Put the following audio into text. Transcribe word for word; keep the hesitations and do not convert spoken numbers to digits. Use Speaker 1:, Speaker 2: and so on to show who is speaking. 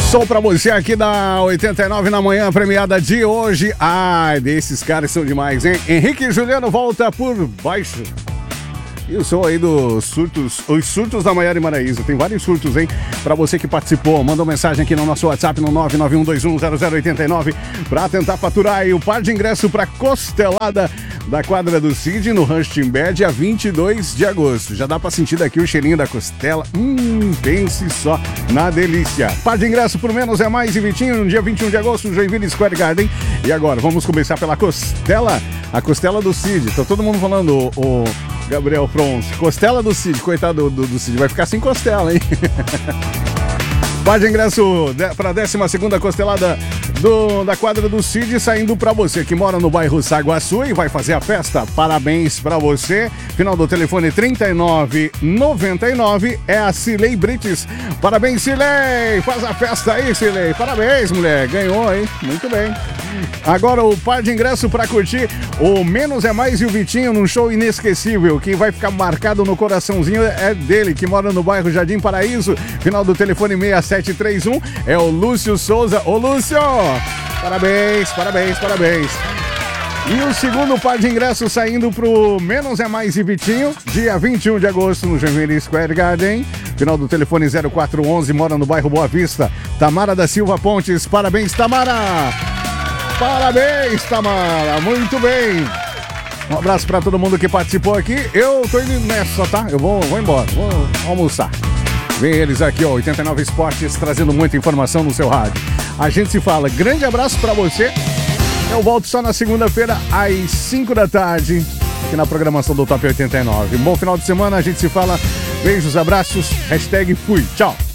Speaker 1: Som pra você aqui da oitenta e nove na manhã premiada de hoje. Ai, desses caras são demais, hein? Henrique e Juliano volta por baixo. E o som aí dos surtos, os surtos da Maiara e Maraísa. Tem vários surtos, hein? Pra você que participou, manda uma mensagem aqui no nosso WhatsApp no nove nove um dois um zero zero oito nove pra tentar faturar aí o par de ingresso pra costelada da quadra do Cid no Rancho Timbé, dia vinte e dois de agosto. Já dá pra sentir daqui o cheirinho da costela. Hum, pense só na delícia. Par de ingresso por menos é mais e Vitinho no dia vinte e um de agosto, Joinville Square Garden. E agora, vamos começar pela costela, a costela do Cid. Tá todo mundo falando o... Gabriel Fronce, costela do Cid, coitado do, do Cid, vai ficar sem costela, hein? Par de ingresso para a décima segunda costelada do, da quadra do Cid, saindo para você que mora no bairro Saguaçu e vai fazer a festa. Parabéns para você. Final do telefone trinta e nove noventa e nove é a Cilei Brites. Parabéns, Cilei! Faz a festa aí, Cilei. Parabéns, mulher. Ganhou, hein? Muito bem. Agora o par de ingresso para curtir o Menos é Mais e o Vitinho num show inesquecível. Quem vai ficar marcado no coraçãozinho é dele, que mora no bairro Jardim Paraíso. Final do telefone seis sete três um é o Lúcio Souza. Ô, Lúcio! Parabéns, parabéns, parabéns. E o segundo par de ingressos saindo pro Menos é Mais e Vitinho, dia vinte e um de agosto no Joinville Square Garden. Final do telefone zero quatro um um, mora no bairro Boa Vista. Tamara da Silva Pontes. Parabéns, Tamara! Parabéns, Tamara! Muito bem! Um abraço pra todo mundo que participou aqui. Eu tô indo nessa, tá? Eu vou, vou embora, vou almoçar. Vem eles aqui, ó, oitenta e nove Esportes, trazendo muita informação no seu rádio. A gente se fala. Grande abraço pra você. Eu volto só na segunda-feira, às cinco da tarde, aqui na programação do Top oitenta e nove. Um bom final de semana, a gente se fala. Beijos, abraços, hashtag fui. Tchau.